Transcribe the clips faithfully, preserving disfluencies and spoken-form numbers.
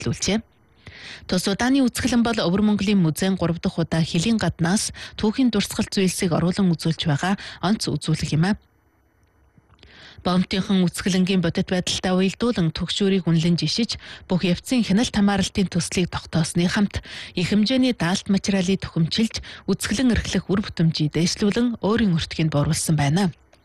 илэрхийлжээ. Тус удааны үзэсгэлэн бол Өвөр Монголын музейн гурав дахь удаа хилийн гаднаас түүхийн дурсгал зүйлсийг оруулан үзүүлж байгаа онц үзүүлэг юм а. Бомтынхан үзэсгэлэнгийн бодит байдалтай уялдуулан түгшүүрийг үнэлэн жишиж, бүх явцын хяналт хамааралтын төслийг тогтоосны хамт их хэмжээний даалт материалыг төхөмчилж, үзэсгэлэн эрхлэх үр бүтэмжийг дээшлүүлэн өөрийн өртгийг бууруулсан байна.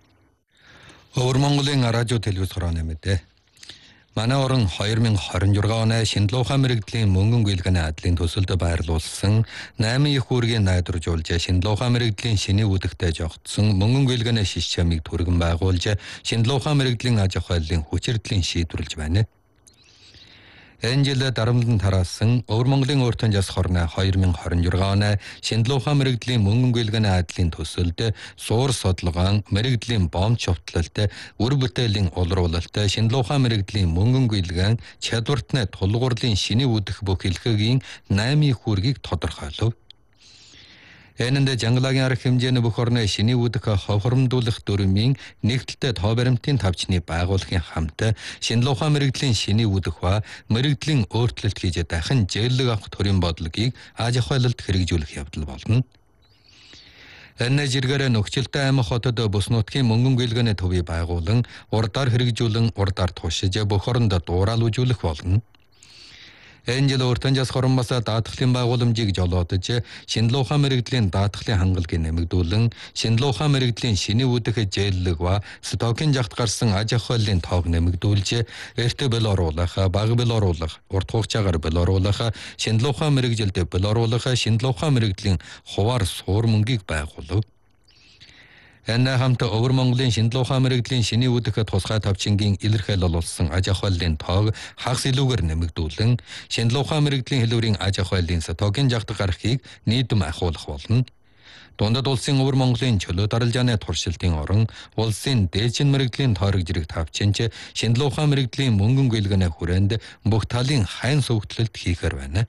Өвөр Монголын радио телевиз хорооны мэдээ. Манай орон хоёр мянга хорин журга оны Шиндлуухан мэрэгдлийн мөнгөн гүйлгэний адлын төсөлд байрлуулсан найман их үүргийн найдваржуулж Шиндлуухан мэрэгдлийн шиний үдэгтэй жогдсон мөнгөн гүйлгэний шиш чамыг түргэн байгуулж Шиндлуухан мэрэгдлийн аж ахуй байдлын хүчирдлийн шийдвэрлэж байна. Энэ жил дарамтлан тараасан Өвөр Монголын өөртөө жас хорны хоёр мянга хорин журга оны Шиндлуухан мэрэгдлийн мөнгөн гүйлгэний адлын төсөлд суур судалгаан, мэрэгдлийн бомб шовтлолт, үр бүтээлийн улруулалт, Шиндлуухан мэрэгдлийн мөнгөн гүйлгэн чадвартны тулгуурлын шиний үдэх бүх хэлхэгийн найман их үүргийг тодорхойлов. Энэнд Жангалагийн арга хэмжээний бүх орны шиний үдэх хохиромдуулах дүрмийн нэгдэлтэй тоо баримтын тавчны байгуулахын хамт Шиндлуухан мэрэгдлийн шиний үдэх ба мэрэгдлийн өөрчлөлт хийж дахин зээлэг авах төрийн бодлогыг аж ахуйлалд хэрэгжүүлэх явдал болно. Энэ жиргэрэ нөхцөлтэй аймаг хотод бус нутгийн мөнгөн гүйлгэний төвийг байгуулан урдаар хэрэгжүүлэн урдаар тушиж бүх оронд дуурал үзүүлэх болно. Энэ жил өөртөө жас хорон бас даатгалын байгууламжийг жолоодож Шиндлуухан мэрэгдлийн даатгалын хангалтыг нэмэгдүүлэн Шиндлуухан мэрэгдлийн шиний үдэх зээллэг ба стокийн жагт гарсан аж ахуй байдлын тоог нэмэгдүүлж эрт бэл оруулах, баг бэл оруулах, урт хугацаагаар бэл оруулах, Шиндлуухан мэрэгжилд бэл оруулах, Шиндлуухан мэрэгдлийн хуваар суур мөнгийг байгуулав. Энэ хамт Өвөр Монголын Шиндлуухан мэрэгдлийн шиний үдэх тусгай тавчингийн илэрхийлэл болсон аж ахуй байдлын тоог хагас илүүгээр нэмэгдүүлэн Шиндлуухан мэрэгдлийн хэлбэрийн аж ахуй байдлын стокийн жагт гарахыг нийтэм ахиулах болно. Дундад улсын Өвөр Монголын чөлөө даралжааны туршилтын орон улсын дээжин мэрэгдлийн тойрог зэрэг тавчинч Шиндлуухан мэрэгдлийн мөнгөн гүйлгэний хүрээнд бүх талын хайн сүгтлэлт хийхээр байна.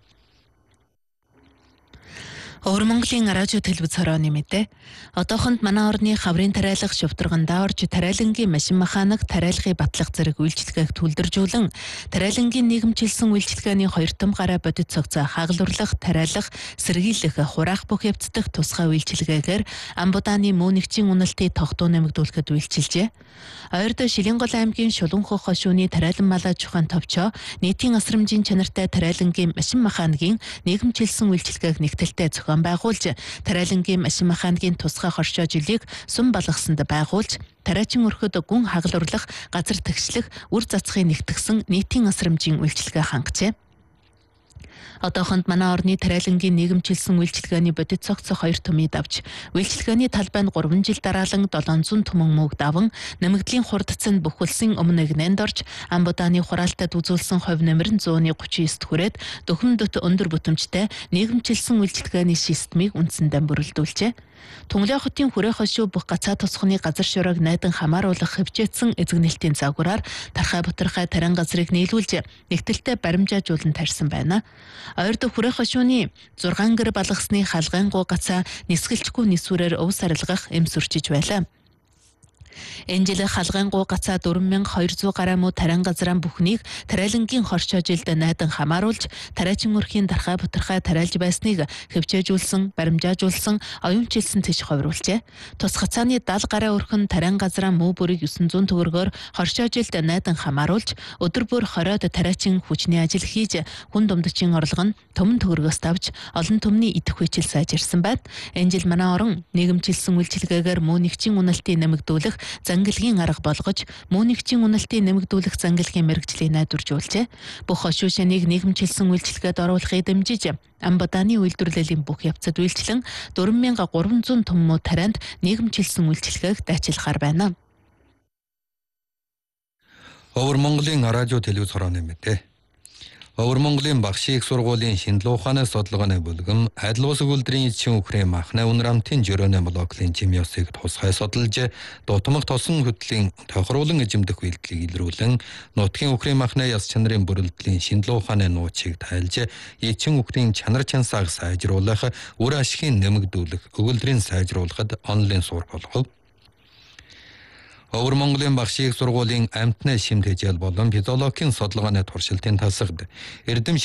Өвөр Монголын радио телевиз хорооны мэдээ. Одоохонд манай орны хаврын тариалах шувтаргандаа орж тариалангийн машин механик тариалгын батлах зэрэг үйлчилгээг түлдэржүүлэн тариалангийн нийгэмчилсэн үйлчилгээний хоёр том гараа бодит цогцоо хагалурлах, тариалах, сэргийлэх, хураах бүх явц дах тусгай үйлчилгээгээр амбудааны мөнигчийн үнэлтийг тогтуу нэмэгдүүлэхэд үйлчилжээ. Ойрд Шилэнгол аймгийн Шулуунхөх хошууны тариалан мал аж ахуйн товчоо нийтийн асрамжийн чанартай тариалангийн машин механикийн нийгэмчилсэн үйлчилгээг нэгтэлтэй зохион байгуулж тариалангийн машин механикийн тусгай хоршоо жилийг сум балгасанд байгуулж тариачин өрхөд гүн хагалурлах, газар тэгшлэх, үр цацхыг нэгтгсэн нийтийн асрамжийн үйлчилгээ хангажээ. Одоохонд манай орны тариалангийн нийгэмчилсэн үйлчилгээний бодит цогцоо хоёр томыг давж, үйлчилгээний талбайд гурван жил дараалан долоон зуун түмэн мөнгө даван, нэмэгдлийн хурдцанд бүхэлсэн өмнө игнэнд орж, амбудааны хураалтад үзүүлсэн хувь нэмэр нь зууны гучин девять хүрээд дөхөн дөт өндөр бүтэмжтэй нийгэмчилсэн үйлчилгээний системийг үндсэндээ бүрэлдүүлжээ. Түнглээ хотын хүрээ хошуу бүх гацаа тусганы газар шуурыг найдан хамааруулах хөвчээдсэн эзэгнэлтийн загвараар тархай бутархай тарин газрыг нийлүүлж нэгтэлтэй баримжаажуулан тарьсан байна. Ойрд хүрээ хошууны зургаан гэр балгасны халгайн гуу гацаа нисгэлчгүй нисвэрээр өв сарилгах эм сүрчиж байлаа. Энэ жил халгайн гуу гацаа дөрвөн мянга хоёр зуун гаруй муу тарин газраа бүхнийг тариалангийн хоршоо жилд найдан хамааруулж тариачин өрхийн дархай бутархай тариалж байсныг хөвчөөжүүлсэн, баримжаажуулсан, оюунчилсан тийш ховруулжээ. Тус гацааны даал гаруй өрхөн тарин газраа муу бүрийг девять сая төгрөгөөр хоршоо жилд найдан хамааруулж өдөр бүр хориод тариачин хүчний ажил хийж хүн думдчин орлого нь төмөн төгрөгөөс тавж олон төмний идэх хүчил сайжирсан байна. Энэ жил манай орон нийгэмчилсэн үйлчилгээгээр мөнигчийн үнэлтийг нэмэгдүүлэх зангилгийн арга болгож мөнигчийн үнэлтийг нэмэгдүүлэх зангилгийн мэргэжлийг найдваржуулжээ. Бүх хошуу шанийг нийгэмчилсэн үйлчилгээд оруулахыг дэмжиж амбудааны үйлдвэрлэлийн бүх явцад үйлчлэн дөрвөн мянга гурван зуун том муу тарианд нийгэмчилсэн үйлчилгээг дайчилахаар байна. Өвөр Монголын радио телевиз хорооны мэдээ. Өвөр Монголын багшийн их сургуулийн Шиндлуухан судалгааны бүлгэм адил ус өгүүлбэрийн эзчин үхрийн махны үнэр амтын жирөөний молекулын жимьёсыг тусгай судалж, дутмаг тосон хөдлийн тохируулан эзэмдэх үйлдэлийг илрүүлэн, нутгийн үхрийн махны яс чанарын бүрэлдэхүүн Шиндлууханы нуучийг тайлж, эзчин үхрийн чанар чансааг сайжруулах, үр ашигыг нэмэгдүүлэх, өгүүлбэрийн сайжруулахад онлайн сурах болгов. Өвөр Монголын багшийн их сургуулийн амтны шимт хичээл болон физиологийн судалгааны туршилтын тасагд эрдэм